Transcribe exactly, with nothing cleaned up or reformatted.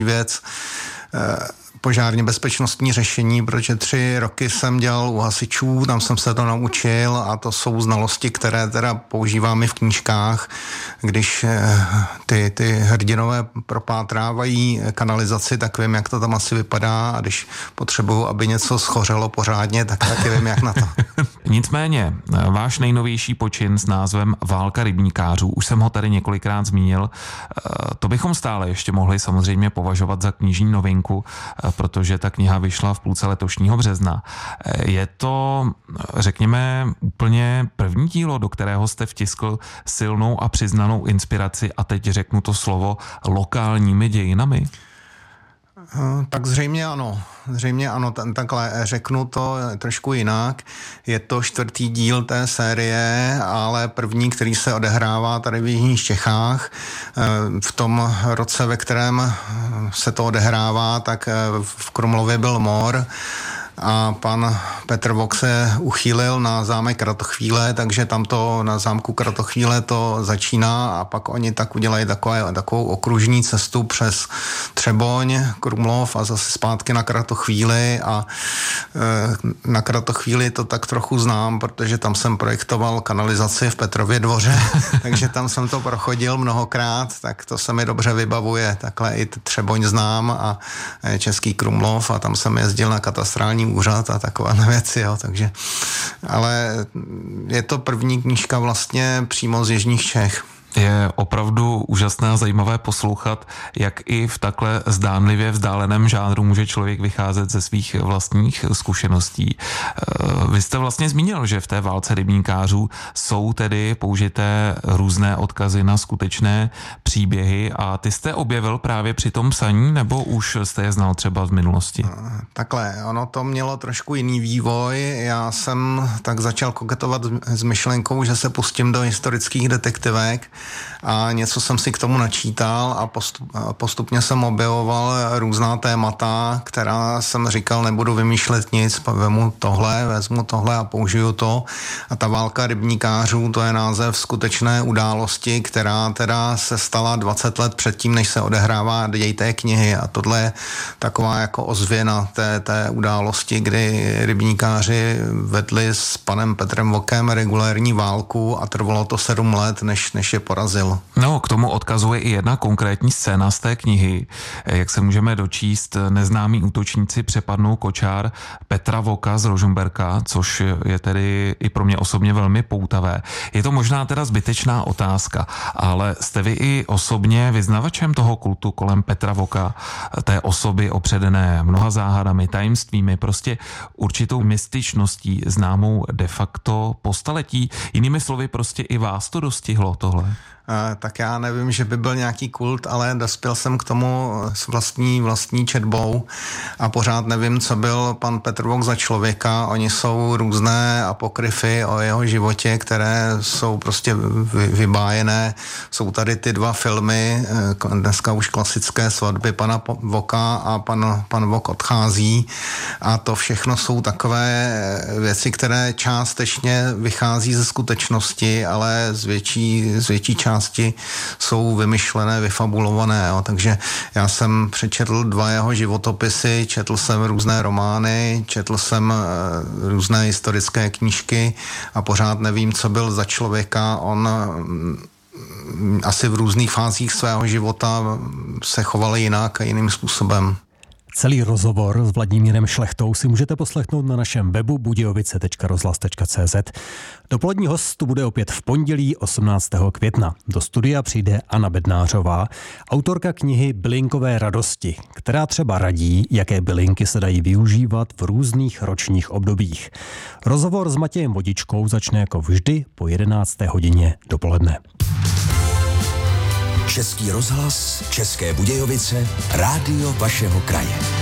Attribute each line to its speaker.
Speaker 1: věc, požárně bezpečnostní řešení, protože tři roky jsem dělal u hasičů, tam jsem se to naučil a to jsou znalosti, které teda používáme v knížkách, když ty, ty hrdinové propátrávají kanalizaci, tak vím, jak to tam asi vypadá a když potřebuju, aby něco schořelo pořádně, tak taky vím, jak na to.
Speaker 2: Nicméně, váš nejnovější počin s názvem Válka rybníkářů, už jsem ho tady několikrát zmínil, to bychom stále ještě mohli samozřejmě považovat za knižní novinku, protože ta kniha vyšla v půlce letošního března. Je to, řekněme, úplně první dílo, do kterého jste vtiskl silnou a přiznanou inspiraci a teď řeknu to slovo lokálními dějinami?
Speaker 1: Tak zřejmě ano. Zřejmě ano, takhle řeknu to trošku jinak. Je to čtvrtý díl té série, ale první, který se odehrává tady v jižních Čechách. V tom roce, ve kterém se to odehrává, tak v Krumlově byl mor a pan Petr Vok se uchýlil na zámek Kratochvíle, takže tam to na zámku Kratochvíle to začíná a pak oni tak udělají takové, takovou okružní cestu přes Třeboň, Krumlov a zase zpátky na Kratochvíli a e, na Kratochvíli to tak trochu znám, protože tam jsem projektoval kanalizaci v Petrově dvoře, takže tam jsem to prochodil mnohokrát, tak to se mi dobře vybavuje. Takhle i Třeboň znám a Český Krumlov a tam jsem jezdil na katastrální úřad a takové věci, jo, takže, ale je to první knížka vlastně přímo z jižních Čech.
Speaker 2: Je opravdu úžasné a zajímavé poslouchat, jak i v takhle zdánlivě vzdáleném žánru může člověk vycházet ze svých vlastních zkušeností. Vy jste vlastně zmínil, že v té Válce rybníkářů jsou tedy použité různé odkazy na skutečné příběhy a ty jste objevil právě při tom psaní, nebo už jste je znal třeba z minulosti?
Speaker 1: Takhle, ono to mělo trošku jiný vývoj. Já jsem tak začal koketovat s myšlenkou, že se pustím do historických detektivek a něco jsem si k tomu načítal a postup, postupně jsem objevoval různá témata, která jsem říkal, nebudu vymýšlet nic, vezmu tohle, vezmu tohle a použiju to. A ta Válka rybníkářů, to je název skutečné události, která teda se stala dvacet let předtím, než se odehrává děj té knihy. A tohle je taková jako ozvěna té, té události, kdy rybníkáři vedli s panem Petrem Vokem regulérní válku a trvalo to sedm let, než, než je porazil.
Speaker 2: No, k tomu odkazuje i jedna konkrétní scéna z té knihy. Jak se můžeme dočíst, neznámí útočníci přepadnou kočár Petra Voka z Rožmberka, což je tedy i pro mě osobně velmi poutavé. Je to možná teda zbytečná otázka, ale jste vy i osobně vyznavačem toho kultu kolem Petra Voka, té osoby opředené mnoha záhadami, tajemstvími, prostě určitou mystičností známou de facto po staletí. Jinými slovy, prostě i vás to dostihlo tohle.
Speaker 1: Tak já nevím, že by byl nějaký kult, ale dospěl jsem k tomu s vlastní, vlastní četbou a pořád nevím, co byl pan Petr Vok za člověka. Oni jsou různé apokryfy o jeho životě, které jsou prostě vybájené. Jsou tady ty dva filmy, dneska už klasické, Svatby pana Voka a pan, pan Vok odchází a to všechno jsou takové věci, které částečně vychází ze skutečnosti, ale z větší, z větší části jsou vymyšlené, vyfabulované. Jo. Takže já jsem přečetl dva jeho životopisy, četl jsem různé romány, četl jsem uh, různé historické knížky a pořád nevím, co byl za člověka. On um, asi v různých fázích svého života se choval jinak a jiným způsobem.
Speaker 3: Celý rozhovor s Vladimírem Šlechtou si můžete poslechnout na našem webu budějovice tečka rozhlas tečka cé zet. Dopolední host tu bude opět v pondělí osmnáctého května. Do studia přijde Anna Bednářová, autorka knihy Bylinkové radosti, která třeba radí, jaké bylinky se dají využívat v různých ročních obdobích. Rozhovor s Matějem Vodičkou začne jako vždy po jedenácté hodině dopoledne.
Speaker 4: Český rozhlas, České Budějovice, rádio vašeho kraje.